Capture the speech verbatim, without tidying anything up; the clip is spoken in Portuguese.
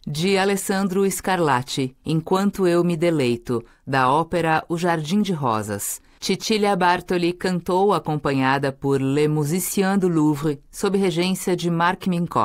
de Alessandro Scarlatti, Enquanto Eu Me Deleito, da ópera O Jardim de Rosas. Cecilia Bartoli cantou acompanhada por Les Musiciens du Louvre, sob regência de Marc Mincoff.